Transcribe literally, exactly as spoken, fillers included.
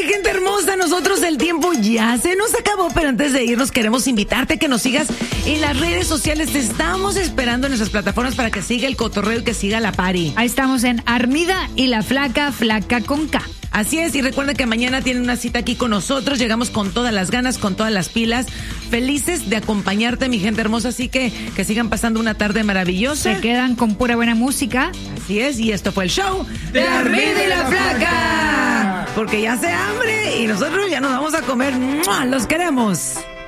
Ay, gente hermosa, nosotros el tiempo ya se nos acabó, pero antes de irnos queremos invitarte a que nos sigas en las redes sociales. Te estamos esperando en nuestras plataformas para que siga el cotorreo y que siga la party. Ahí estamos en Armida y la Flaca, Flaca con K. Así es, y recuerden que mañana tienen una cita aquí con nosotros. Llegamos con todas las ganas, con todas las pilas. Felices de acompañarte, mi gente hermosa. Así que que sigan pasando una tarde maravillosa. Se quedan con pura buena música. Así es, y esto fue el show de Armida y la Flaca. Porque ya hace hambre y nosotros ya nos vamos a comer. ¡Mua! Los queremos.